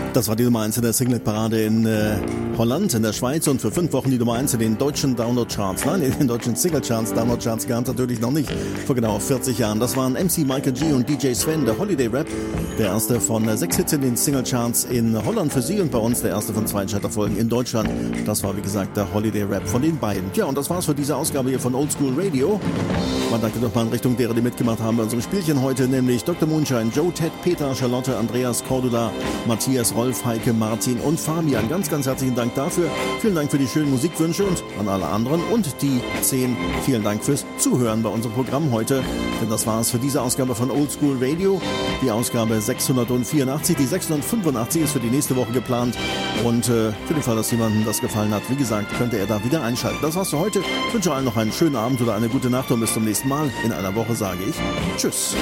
Das war die Nummer 1 in der Singlet-Parade in Holland, in der Schweiz und für 5 Wochen die Nummer 1 in den deutschen Download-Charts. Nein, in den deutschen Single-Charts, Download-Charts gab es natürlich noch nicht, vor genau 40 Jahren. Das waren MC Michael G. und DJ Sven, der Holiday Rap, der erste von 6 Hits in den Single-Charts in Holland für Sie und bei uns der erste von 2 Charterfolgen in Deutschland. Das war, wie gesagt, der Holiday Rap von den beiden. Ja, und das war's für diese Ausgabe hier von Old School Radio. Man danke doch mal in Richtung derer, die mitgemacht haben bei unserem Spielchen heute, nämlich Dr. Moonshine, Joe, Ted, Peter, Charlotte, Andreas, Cordula, Matthias, Rolf, Heike, Martin und Fabian. Ganz, ganz herzlichen Dank dafür. Vielen Dank für die schönen Musikwünsche und an alle anderen. Und die 10, vielen Dank fürs Zuhören bei unserem Programm heute. Denn das war es für diese Ausgabe von Old School Radio. Die Ausgabe 684. Die 685 ist für die nächste Woche geplant. Und für den Fall, dass jemandem das gefallen hat, wie gesagt, könnte er da wieder einschalten. Das war's für heute. Ich wünsche allen noch einen schönen Abend oder eine gute Nacht und bis zum nächsten Mal. In einer Woche sage ich Tschüss.